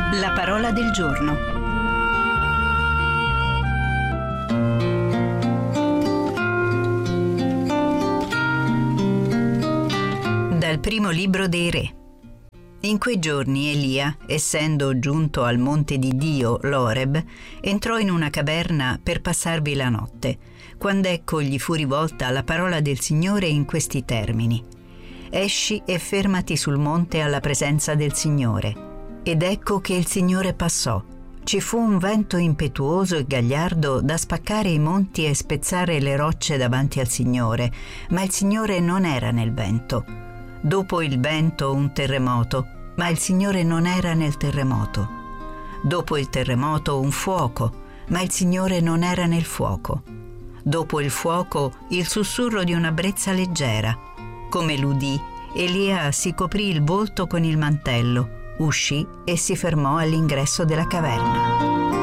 La parola del giorno. Dal primo libro dei Re. In quei giorni Elia, essendo giunto al monte di Dio, l'Oreb, entrò in una caverna per passarvi la notte, quando ecco gli fu rivolta la parola del Signore in questi termini: esci e fermati sul monte alla presenza del Signore. Ed ecco che il Signore passò. Ci fu un vento impetuoso e gagliardo da spaccare i monti e spezzare le rocce davanti al Signore, ma il Signore non era nel vento. Dopo il vento un terremoto, ma il Signore non era nel terremoto. Dopo il terremoto un fuoco, ma il Signore non era nel fuoco. Dopo il fuoco il sussurro di una brezza leggera. Come l'udì, Elia si coprì il volto con il mantello, uscì e si fermò all'ingresso della caverna.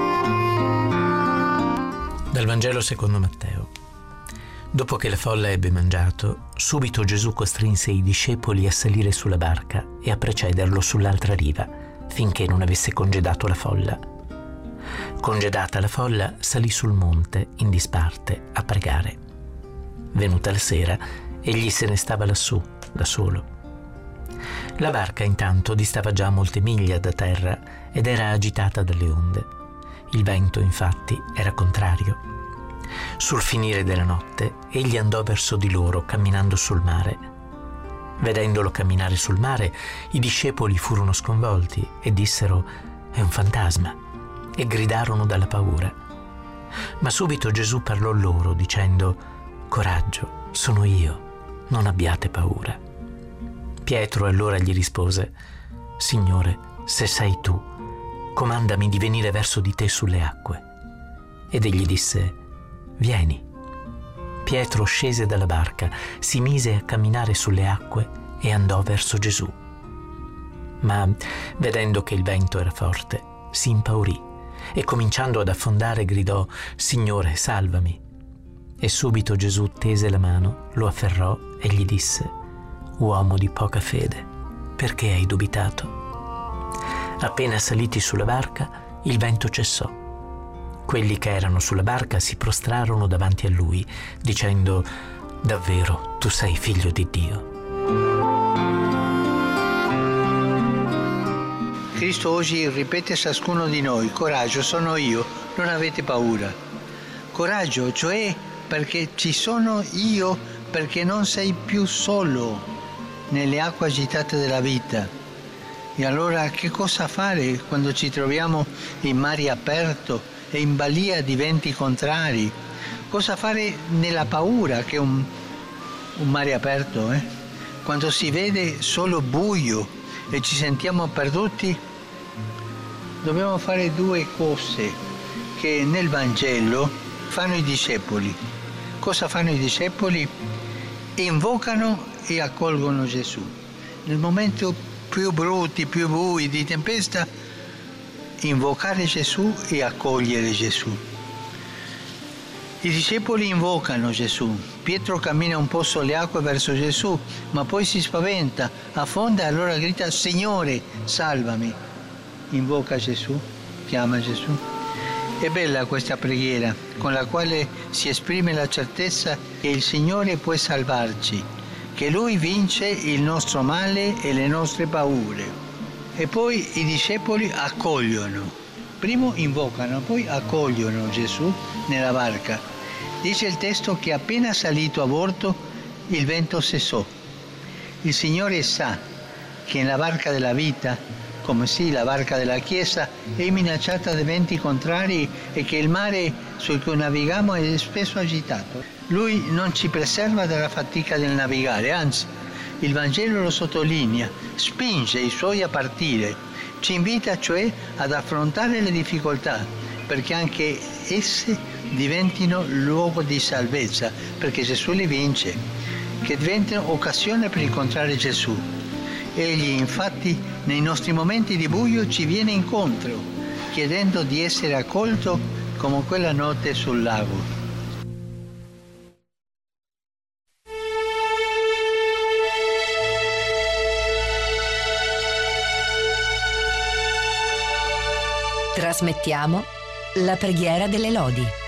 Dal Vangelo secondo Matteo. Dopo che la folla ebbe mangiato, subito Gesù costrinse i discepoli a salire sulla barca e a precederlo sull'altra riva, finché non avesse congedato la folla. Congedata la folla, salì sul monte in disparte a pregare. Venuta la sera, egli se ne stava lassù, da solo. La barca intanto distava già molte miglia da terra ed era agitata dalle onde. Il vento, infatti, era contrario. Sul finire della notte, egli andò verso di loro camminando sul mare. Vedendolo camminare sul mare, i discepoli furono sconvolti e dissero: «È un fantasma», e gridarono dalla paura. Ma subito Gesù parlò loro dicendo: «Coraggio, sono io, non abbiate paura». Pietro allora gli rispose: «Signore, se sei tu, comandami di venire verso di te sulle acque». Ed egli disse: «Vieni». Pietro scese dalla barca, si mise a camminare sulle acque e andò verso Gesù. Ma vedendo che il vento era forte, si impaurì e cominciando ad affondare gridò: «Signore, salvami». E subito Gesù tese la mano, lo afferrò e gli disse: «Uomo di poca fede, perché hai dubitato?» Appena saliti sulla barca, il vento cessò. Quelli che erano sulla barca si prostrarono davanti a lui, dicendo: «Davvero tu sei figlio di Dio». Cristo oggi ripete a ciascuno di noi: «Coraggio, sono io, non avete paura». Coraggio, cioè perché ci sono io, perché non sei più solo nelle acque agitate della vita. E allora che cosa fare quando ci troviamo in mare aperto e in balia di venti contrari? Cosa fare nella paura, che è un mare aperto, quando si vede solo buio e ci sentiamo perduti? Dobbiamo fare due cose che nel Vangelo fanno i discepoli. Cosa fanno i discepoli? Invocano e accolgono Gesù. Nel momento più brutti, più bui, di tempesta, invocare Gesù e accogliere Gesù. I discepoli invocano Gesù. Pietro cammina un po' sulle acque verso Gesù, ma poi si spaventa, affonda e allora grida: «Signore, salvami». Invoca Gesù, chiama Gesù. È bella questa preghiera, con la quale si esprime la certezza che il Signore può salvarci, che Lui vince il nostro male e le nostre paure. E poi i discepoli accolgono. Primo invocano, poi accolgono Gesù nella barca. Dice il testo che appena salito a bordo il vento cessò. Il Signore sa che nella barca della vita, come sì la barca della Chiesa, è minacciata da venti contrari e che il mare su cui navigiamo è spesso agitato. Lui non ci preserva dalla fatica del navigare, anzi, il Vangelo lo sottolinea, spinge i suoi a partire, ci invita cioè ad affrontare le difficoltà, perché anche esse diventino luogo di salvezza, perché Gesù li vince, che diventano occasione per incontrare Gesù. Egli infatti nei nostri momenti di buio ci viene incontro, chiedendo di essere accolto come quella notte sul lago. Trasmettiamo la preghiera delle lodi.